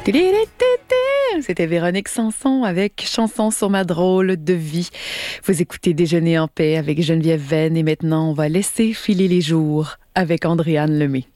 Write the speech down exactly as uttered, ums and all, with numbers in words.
C'était Véronique Sanson avec Chanson sur ma drôle de vie. Vous écoutez Déjeuner en paix avec Geneviève Venn et maintenant on va laisser filer les jours avec Andréanne Lemay.